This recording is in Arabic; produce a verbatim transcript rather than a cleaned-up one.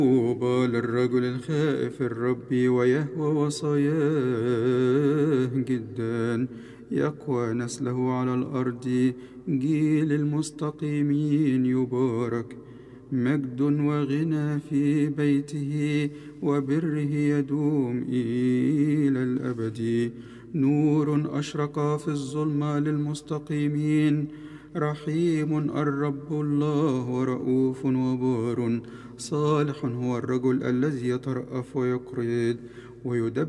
طوبى للرجل الخائف الرب ويهوى وصاياه جدا، يقوى نسله على الأرض، جيل المستقيمين يبارك. مجد وغنى في بيته وبره يدوم إلى الأبد. نور أشرق في الظلمة للمستقيمين، رحيم الرب الله ورؤوف وبار. صالح هو الرجل الذي يترأف ويقرض ويدبر